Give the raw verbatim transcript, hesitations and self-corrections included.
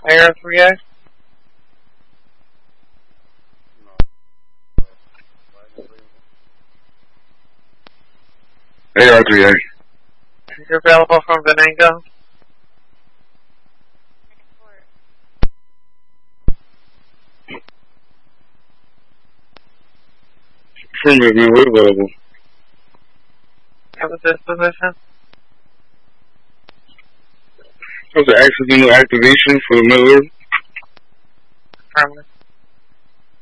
Air three A? A R three A. You're available from Venango? Affirmative, man. We're available. Have a disposition? What's the accidental activation for the Miller? Affirmative.